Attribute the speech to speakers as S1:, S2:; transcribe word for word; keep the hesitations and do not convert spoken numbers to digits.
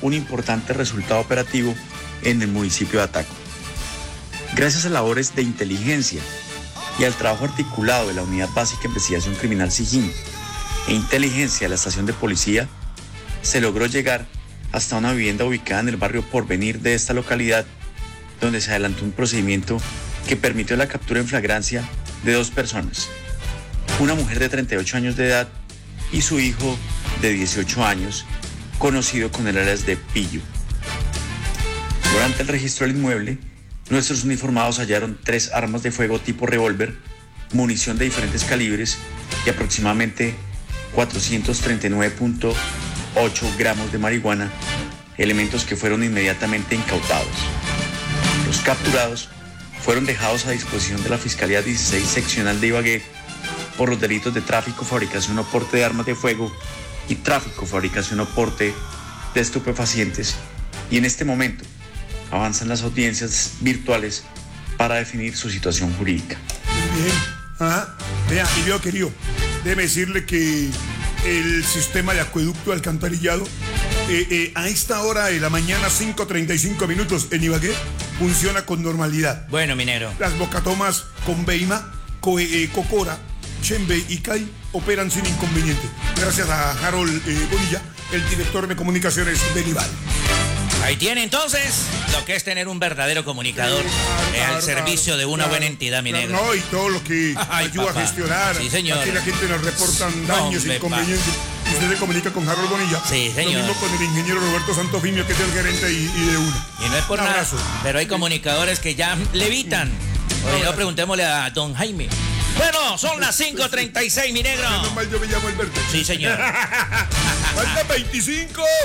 S1: un importante resultado operativo en el municipio de Ataco. Gracias a labores de inteligencia y al trabajo articulado de la Unidad Básica de Investigación Criminal SIJIN e inteligencia de la estación de policía, se logró llegar hasta una vivienda ubicada en el barrio Porvenir de esta localidad, donde se adelantó un procedimiento que permitió la captura en flagrancia de dos personas, una mujer de treinta y ocho años de edad y su hijo de dieciocho años, conocido con el alias de Pillo. Durante el registro del inmueble, nuestros uniformados hallaron tres armas de fuego tipo revólver, munición de diferentes calibres y aproximadamente cuatrocientos treinta y nueve punto ocho gramos de marihuana, elementos que fueron inmediatamente incautados. Los capturados fueron dejados a disposición de la Fiscalía dieciséis Seccional de Ibagué por los delitos de tráfico, fabricación o porte de armas de fuego y tráfico, fabricación o porte de estupefacientes, y en este momento avanzan las audiencias virtuales para definir su situación jurídica.
S2: Muy bien. Ajá. Vea, y veo, querido, déjeme decirle que el sistema de acueducto alcantarillado eh, eh, a esta hora de la mañana, cinco treinta y cinco minutos en Ibagué, funciona con normalidad.
S3: Bueno, minero.
S2: Las bocatomas con Beima, Co eh, Cocora, Chembe y Cay operan sin inconveniente. Gracias a Harold eh, Bonilla, el director de comunicaciones del IBAL.
S3: Ahí tiene entonces lo que es tener un verdadero comunicador
S2: Sí,
S3: eh,
S2: claro,
S3: al servicio
S2: claro,
S3: de una
S2: claro,
S3: buena entidad, mi
S2: claro,
S3: negro.
S2: No, y todo lo que
S3: Ay,
S2: ayuda
S3: papá.
S2: a gestionar.
S3: Sí, señor.
S2: Aquí la gente nos reportan
S3: No,
S2: daños,
S3: hombre,
S2: inconvenientes. Y usted se comunica con Harold Bonilla.
S3: Sí, señor.
S2: Lo mismo con el ingeniero Roberto Santofimio, que es el gerente y, y de una.
S3: Y no es por
S2: Un
S3: nada,
S2: abrazo.
S3: pero hay comunicadores que ya levitan. Oye, no, preguntémosle a don Jaime. Bueno, son las cinco treinta y seis, mi negro.
S2: Menos mal yo me llamo Alberto.
S3: Sí, señor.
S2: Falta veinticinco.